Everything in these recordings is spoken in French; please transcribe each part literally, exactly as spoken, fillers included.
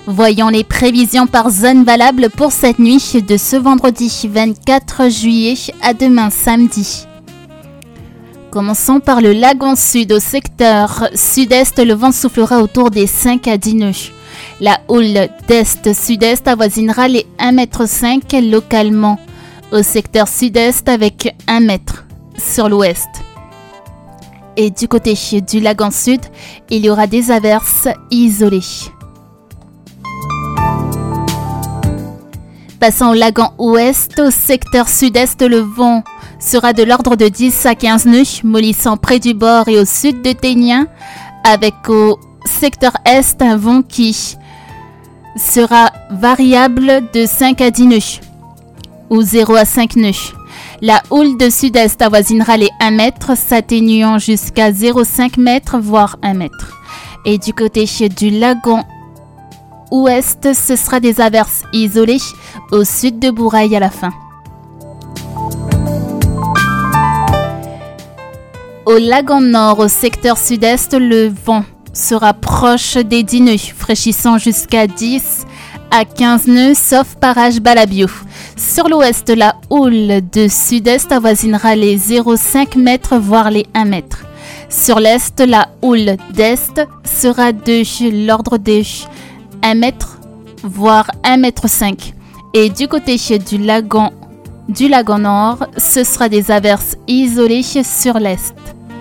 Voyons les prévisions par zone valables pour cette nuit de ce vendredi vingt-quatre juillet à demain samedi. Commençons par le lagon sud. Au secteur sud-est, le vent soufflera autour des cinq à dix nœuds. La houle d'est-sud-est avoisinera les un virgule cinq mètres localement. Au secteur sud-est avec un mètre sur l'ouest. Et du côté du lagon sud, il y aura des averses isolées. Passant au lagon ouest, au secteur sud-est, le vent sera de l'ordre de dix à quinze nœuds, mollissant près du bord et au sud de Ténien, avec au secteur est un vent qui sera variable de cinq à dix nœuds, ou zéro à cinq nœuds. La houle de sud-est avoisinera les un mètre, s'atténuant jusqu'à zéro virgule cinq mètres, voire un mètre. Et du côté du lagon ouest, ce sera des averses isolées au sud de Bourail à la fin. Au lagon nord, au secteur sud-est, le vent sera proche des dix nœuds, fraîchissant jusqu'à dix à quinze nœuds, sauf parage Balabio. Sur l'ouest, la houle de sud-est avoisinera les zéro virgule cinq mètres, voire les un mètre. Sur l'est, la houle d'est sera de l'ordre des un mètre, voire un mètre cinq. Et du côté du lagon, du lagon nord, ce sera des averses isolées sur l'est.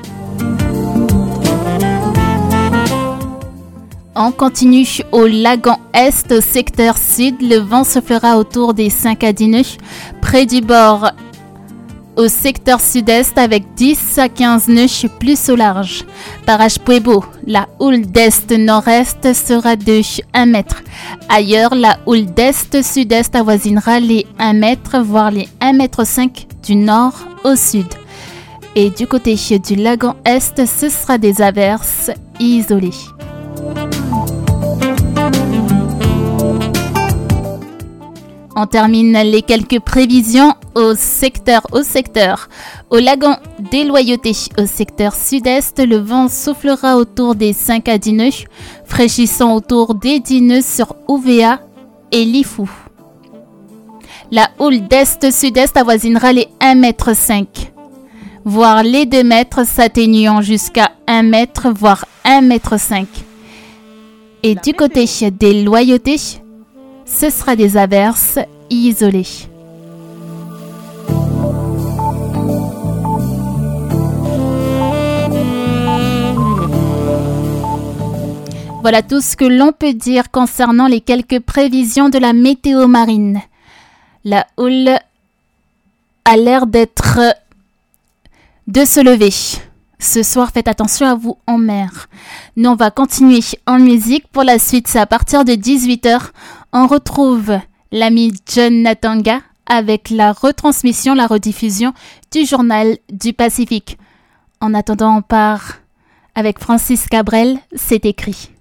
On continue au lagon est, au secteur sud, le vent soufflera autour des cinq à dix nœuds, près du bord au secteur sud-est avec dix à quinze nœuds plus au large. Parage Puebo, la houle d'est-nord-est sera de un mètre. Ailleurs, la houle d'est-sud-est avoisinera les un mètre, voire les un mètre cinq du nord au sud. Et du côté du lagon est, ce sera des averses isolées. On termine les quelques prévisions au secteur au secteur. Au lagon des Loyautés, au secteur sud-est, le vent soufflera autour des cinq à dix nœuds, fraîchissant autour des dix nœuds sur Ouvéa et Lifou. La houle d'est-sud-est avoisinera les un mètre cinq, voire les deux mètres, s'atténuant jusqu'à un mètre, voire un mètre cinq. Et du côté des Loyautés, ce sera des averses isolées. Voilà tout ce que l'on peut dire concernant les quelques prévisions de la météo marine. La houle a l'air d'être de se lever. Ce soir, faites attention à vous en mer. Nous, on va continuer en musique. Pour la suite, c'est à partir de dix-huit heures. On retrouve l'ami John Natanga avec la retransmission, la rediffusion du journal du Pacifique. En attendant, on part avec Francis Cabrel, c'est écrit.